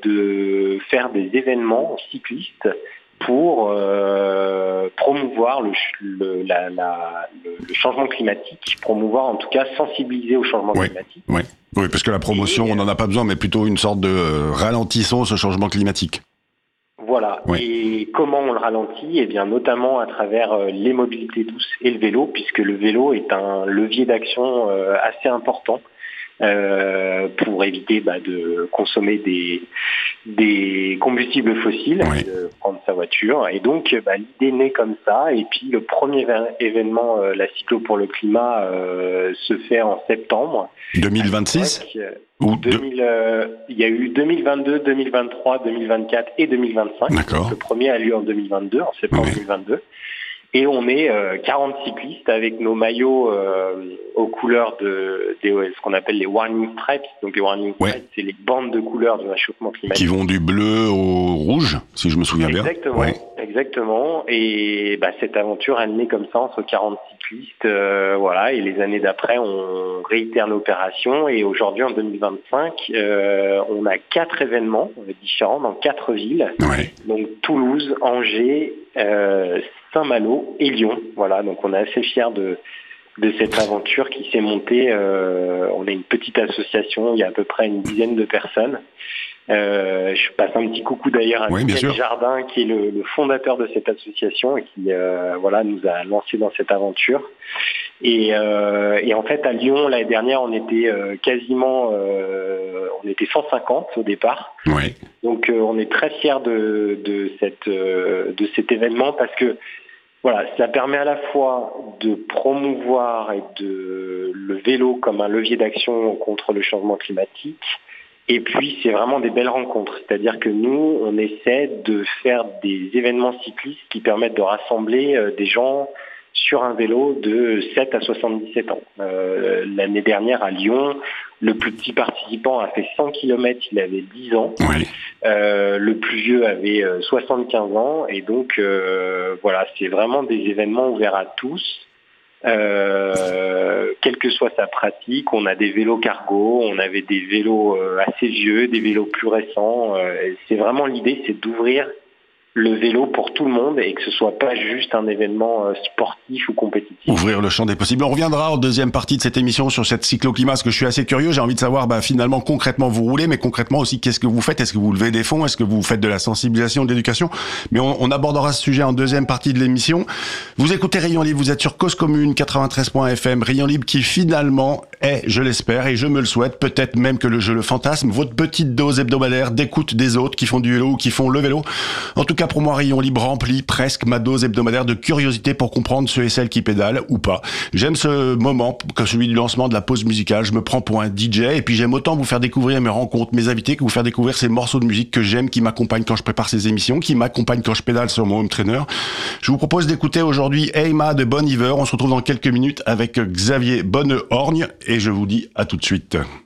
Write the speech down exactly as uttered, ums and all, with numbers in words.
de faire des événements cyclistes pour euh, promouvoir le, le, la, la, le changement climatique, promouvoir en tout cas sensibiliser au changement oui, climatique. Oui. oui, parce que la promotion, et, on n'en a pas besoin, mais plutôt une sorte de euh, ralentissons ce changement climatique. Voilà. Oui. Et comment on le ralentit ? Eh bien, notamment à travers euh, les mobilités douces et le vélo, puisque le vélo est un levier d'action euh, assez important. Euh, pour éviter bah, de consommer des, des combustibles fossiles, oui. de prendre sa voiture. Et donc, bah, l'idée naît comme ça. Et puis, le premier événement, euh, la Cyclo pour le climat, euh, se fait en septembre. deux mille vingt-six Ou deux mille, euh, il y a eu deux mille vingt-deux, deux mille vingt-trois, deux mille vingt-quatre et deux mille vingt-cinq. D'accord. Le premier a lieu en deux mille vingt-deux, en septembre oui. deux mille vingt-deux. Et on est euh, quarante cyclistes avec nos maillots euh, aux couleurs de, de ce qu'on appelle les warning stripes. Donc les warning stripes, ouais. c'est les bandes de couleurs du réchauffement climatique. Qui vont du bleu au rouge, si je me souviens exactement, bien. Ouais. Exactement. Et bah, cette aventure, elle naît comme ça entre quarante cyclistes. Euh, voilà. Et les années d'après, on réitère l'opération. Et aujourd'hui, en deux mille vingt-cinq, euh, on a quatre événements différents dans quatre villes. Ouais. Donc Toulouse, Angers, euh, Saint-Malo et Lyon. Voilà, donc on est assez fiers de, de cette aventure qui s'est montée. Euh, on est une petite association, il y a à peu près une dizaine de personnes. Euh, je passe un petit coucou d'ailleurs à oui, Michel Jardin, qui est le, le fondateur de cette association et qui euh, voilà, nous a lancé dans cette aventure. Et, euh, et en fait, à Lyon, l'année dernière, on était euh, quasiment, euh, on était cent cinquante au départ. Oui. Donc, euh, on est très fiers de, de, cette, euh, de cet événement parce que voilà, ça permet à la fois de promouvoir et de, le vélo comme un levier d'action contre le changement climatique. Et puis, c'est vraiment des belles rencontres. C'est-à-dire que nous, on essaie de faire des événements cyclistes qui permettent de rassembler euh, des gens sur un vélo de sept à soixante-dix-sept ans. Euh, l'année dernière, à Lyon, le plus petit participant a fait cent kilomètres, il avait dix ans. Oui. Euh, le plus vieux avait euh, soixante-quinze ans. Et donc, euh, voilà, c'est vraiment des événements ouverts à tous. Euh, quelle que soit sa pratique, on a des vélos cargo, on avait des vélos euh, assez vieux, des vélos plus récents. Euh, c'est vraiment l'idée, c'est d'ouvrir le vélo pour tout le monde et que ce soit pas juste un événement euh, sportif ou compétitif. Ouvrir le champ des possibles. On reviendra en deuxième partie de cette émission sur cette cycloclimat, parce que je suis assez curieux. J'ai envie de savoir, bah, finalement, concrètement, vous roulez, mais concrètement aussi, qu'est-ce que vous faites? Est-ce que vous levez des fonds? Est-ce que vous faites de la sensibilisation, de l'éducation? Mais on, on abordera ce sujet en deuxième partie de l'émission. Vous écoutez Rayon Libre, vous êtes sur Cause Commune quatre-vingt-treize point F M. Rayon Libre qui finalement est, je l'espère, et je me le souhaite, peut-être même que le, je le fantasme, votre petite dose hebdomadaire d'écoute des autres qui font du vélo ou qui font le vélo. En tout cas, pour moi, Rayon Libre remplit presque ma dose hebdomadaire de curiosité pour comprendre ceux et celles qui pédalent ou pas. J'aime ce moment, comme celui du lancement de la pause musicale. Je me prends pour un D J et puis j'aime autant vous faire découvrir mes rencontres, mes invités, que vous faire découvrir ces morceaux de musique que j'aime, qui m'accompagnent quand je prépare ces émissions, qui m'accompagnent quand je pédale sur mon home trainer. Je vous propose d'écouter aujourd'hui Eyma de Bon Iver. On se retrouve dans quelques minutes avec Xavier Bonnehorgne et je vous dis à tout de suite.